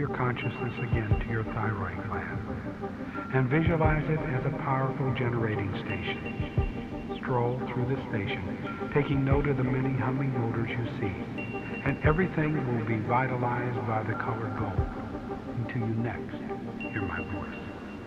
your consciousness again to your thyroid gland and visualize it as a powerful generating station. Stroll through the station, taking note of the many humming motors you see, and everything will be vitalized by the color gold until you next hear my voice.